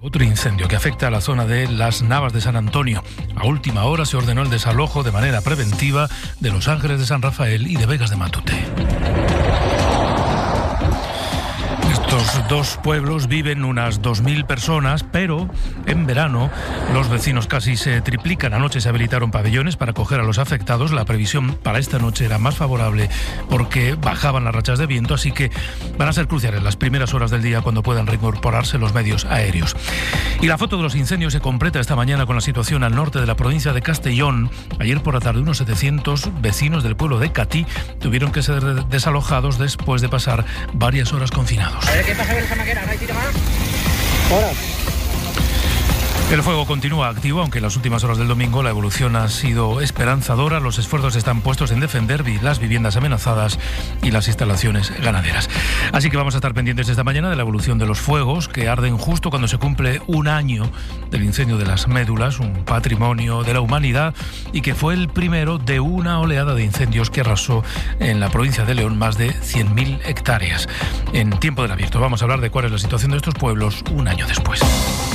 Otro incendio que afecta a la zona de Las Navas de San Antonio. A última hora se ordenó el desalojo de manera preventiva de Los Ángeles de San Rafael y de Vegas de Matute. Estos dos pueblos viven unas 2.000 personas, pero en verano los vecinos casi se triplican. Anoche se habilitaron pabellones para acoger a los afectados. La previsión para esta noche era más favorable porque bajaban las rachas de viento, así que van a ser cruciales las primeras horas del día cuando puedan reincorporarse los medios aéreos. Y la foto de los incendios se completa esta mañana con la situación al norte de la provincia de Castellón. Ayer por la tarde unos 700 vecinos del pueblo de Catí tuvieron que ser desalojados después de pasar varias horas confinados. ¿Qué pasa con esa maquera? ¿No hay tiro más? Ahora. El fuego continúa activo, aunque en las últimas horas del domingo la evolución ha sido esperanzadora. Los esfuerzos están puestos en defender las viviendas amenazadas y las instalaciones ganaderas. Así que vamos a estar pendientes esta mañana de la evolución de los fuegos que arden justo cuando se cumple un año del incendio de las Médulas, un patrimonio de la humanidad y que fue el primero de una oleada de incendios que arrasó en la provincia de León más de 100.000 hectáreas. En Tiempo del Abierto vamos a hablar de cuál es la situación de estos pueblos un año después.